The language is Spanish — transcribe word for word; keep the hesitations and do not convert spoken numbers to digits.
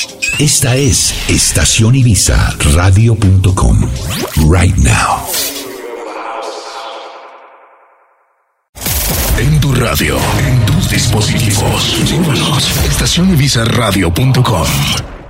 Esta es Estación Ibiza Radio punto com. Right now. En tu radio, en tus dispositivos. Estación Ibiza Radio punto com.